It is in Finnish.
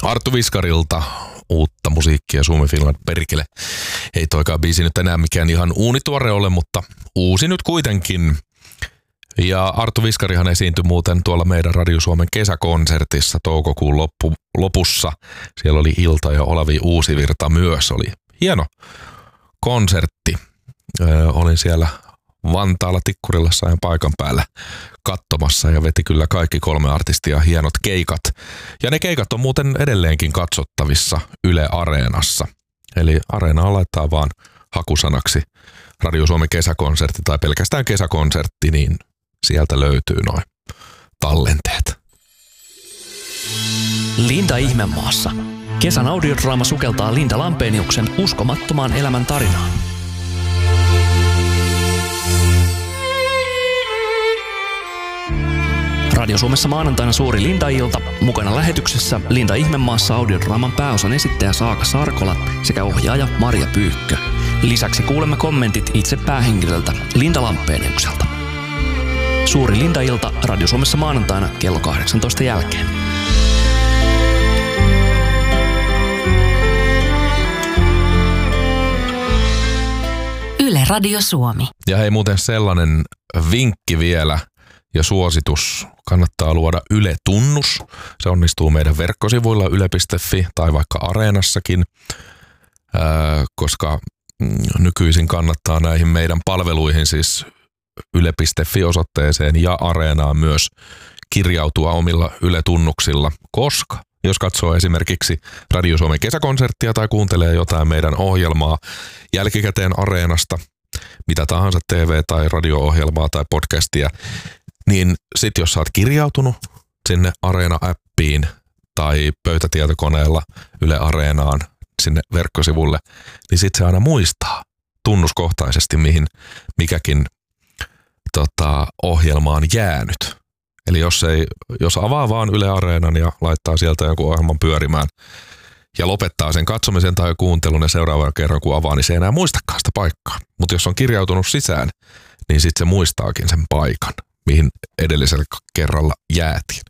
Arttu Viskarilta uutta musiikkia Suomi Finland perkele. Ei toikaan biisi nyt enää mikään ihan uunituore ole, mutta uusi nyt kuitenkin. Ja Arttu Viskarihan esiintyi muuten tuolla meidän Radio Suomen kesäkonsertissa toukokuun lopussa. Siellä oli Ilta ja Olavi Uusivirta myös. Oli hieno konsertti. Olin siellä Vantaalla Tikkurilassa ja paikan päällä katsomassa ja veti kyllä kaikki 3 artistia hienot keikat. Ja ne keikat on muuten edelleenkin katsottavissa Yle Areenassa. Eli Areenaan laittaa vaan hakusanaksi Radio Suomen kesäkonsertti tai pelkästään kesäkonsertti, niin sieltä löytyy noin tallenteet. Linda Ihmemaassa. Kesän audiodraama sukeltaa Linda Lampeniuksen uskomattomaan elämän tarinaan. Radio Suomessa maanantaina suuri Linda-ilta. Mukana lähetyksessä Linda Ihmemaassa audiodraaman pääosan esittäjä Saaka Sarkola sekä ohjaaja Marja Pyykkö. Lisäksi kuulemme kommentit itse päähenkilöltä Linda Lampeniukselta. Suuri Linda-ilta Radio Suomessa maanantaina kello 18 jälkeen. Yle Radio Suomi. Ja hei, muuten sellainen vinkki vielä ja suositus. Kannattaa luoda Yle-tunnus. Se onnistuu meidän verkkosivuilla yle.fi tai vaikka Areenassakin, koska nykyisin kannattaa näihin meidän palveluihin, siis yle.fi-osoitteeseen ja Areenaan myös kirjautua omilla Yle-tunnuksilla, koska jos katsoo esimerkiksi Radio Suomen kesäkonserttia tai kuuntelee jotain meidän ohjelmaa jälkikäteen Areenasta, mitä tahansa TV- tai radio-ohjelmaa tai podcastia, niin sit jos sä oot kirjautunut sinne Areena-appiin tai pöytätietokoneella Yle Areenaan sinne verkkosivulle, niin sit se aina muistaa tunnuskohtaisesti, mihin mikäkin ohjelma on jäänyt. Eli jos avaa vaan Yle Areenan ja laittaa sieltä jonkun ohjelman pyörimään ja lopettaa sen katsomisen tai kuuntelun ja seuraavan kerran kun avaa, niin se ei enää muistakaan sitä paikkaa. Mutta jos on kirjautunut sisään, niin sitten se muistaakin sen paikan, mihin edellisellä kerralla jäätiin.